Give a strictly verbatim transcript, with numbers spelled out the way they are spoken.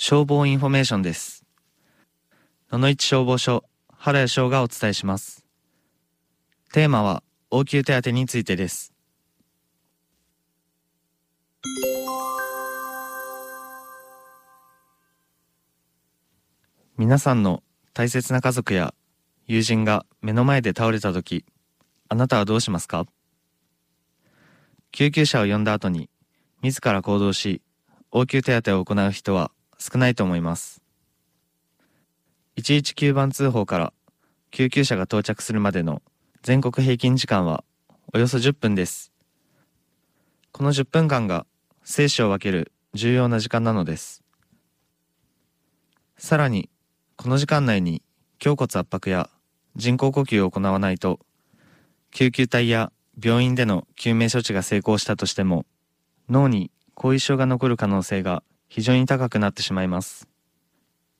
消防インフォメーションです。野々市消防署原谷翔がお伝えします。テーマは応急手当についてです。皆さんの大切な家族や友人が目の前で倒れたとき、あなたはどうしますか？救急車を呼んだ後に自ら行動し、応急手当を行う人は少ないと思います。いちいちきゅうばん通報から救急車が到着するまでの全国平均時間はおよそじゅっぷんです。このじゅっぷんかんが生死を分ける重要な時間なのです。さらに、この時間内に胸骨圧迫や人工呼吸を行わないと、救急隊や病院での救命処置が成功したとしても、脳に後遺症が残る可能性が非常に高くなってしまいます。